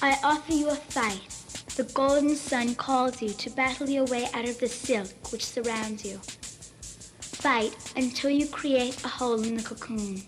I offer you a fight. The golden sun calls you to battle your way out of the silk which surrounds you. Fight until you create a hole in the cocoon.